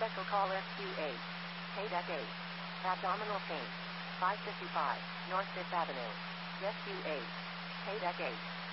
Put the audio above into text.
Special call SQ8. KDEC 8. Abdominal pain. 555 North 5th Avenue. SQ8. KDEC 8.